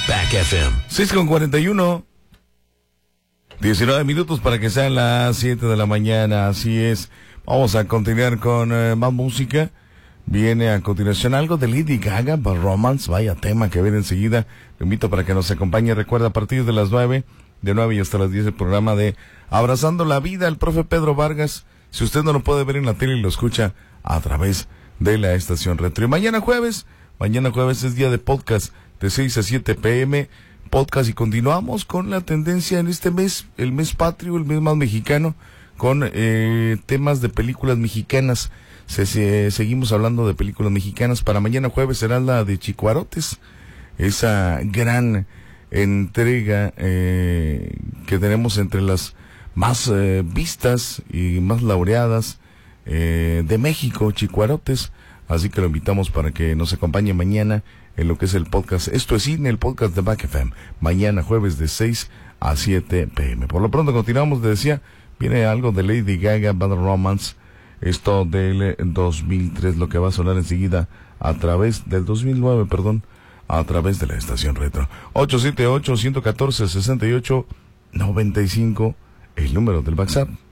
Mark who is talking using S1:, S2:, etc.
S1: Back FM.
S2: 6:41. 19 minutos para que sean las 7 de la mañana. Así es. Vamos a continuar con más música. Viene a continuación algo de Lady Gaga, Bad Romance. Vaya tema que viene enseguida. Lo invito para que nos acompañe. Recuerda, a partir de las 9, de 9 y hasta las 10, el programa de Abrazando la Vida, el profe Pedro Vargas. Si usted no lo puede ver en la tele, lo escucha a través de la estación Retro. Y mañana jueves es día de podcast de 6 a 7 p.m. Podcast, y continuamos con la tendencia en este mes, el mes patrio, el mes más mexicano, con temas de películas mexicanas. Seguimos hablando de películas mexicanas. Para mañana jueves será la de Chicuarotes, esa gran entrega que tenemos entre las más vistas y más laureadas de México, Chicuarotes. Así que lo invitamos para que nos acompañe mañana en lo que es el podcast. Esto es Cine, el podcast de Back FM. Mañana jueves de 6 a 7 p.m. Por lo pronto continuamos, te decía, viene algo de Lady Gaga, Bad Romance. Esto del 2003, lo que va a sonar enseguida a través del 2009, a través de la estación Retro. 878-114-6895, el número del WhatsApp.